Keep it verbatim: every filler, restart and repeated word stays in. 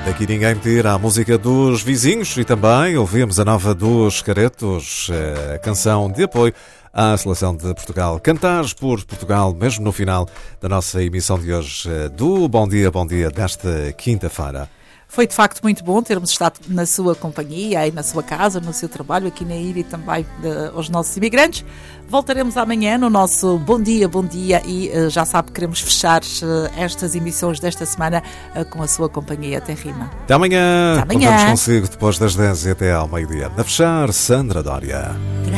Daqui ninguém me tira a música dos vizinhos e também ouvimos a nova dos Caretos, a canção de apoio à Seleção de Portugal. Cantares por Portugal, mesmo no final da nossa emissão de hoje do Bom Dia, Bom Dia desta quinta-feira. Foi de facto muito bom termos estado na sua companhia, aí na sua casa, no seu trabalho, aqui na ilha e também de, aos nossos imigrantes. Voltaremos amanhã no nosso Bom Dia, Bom Dia e uh, já sabe que queremos fechar uh, estas emissões desta semana uh, com a sua companhia. Até rima. Até amanhã. Até amanhã. Contamos consigo depois das dez e até ao meio-dia. A fechar, Sandra Dória.